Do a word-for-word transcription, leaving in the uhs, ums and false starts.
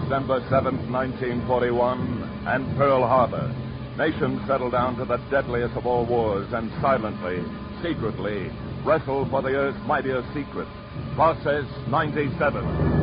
December seventh, nineteen forty-one, and Pearl Harbor. Nations settled down to the deadliest of all wars and silently, secretly, wrestled for the Earth's mightiest secret, Process ninety-seven.